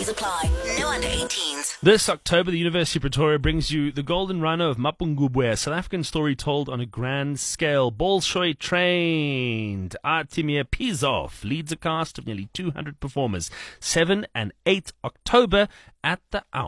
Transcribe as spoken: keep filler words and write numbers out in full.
T's apply. No under eighteens. This October, the University of Pretoria brings you the Golden Rhino of Mapungubwe, a South African story told on a grand scale. Bolshoi trained Artemir Pizov leads a cast of nearly two hundred performers. seven and eight October at the Hour.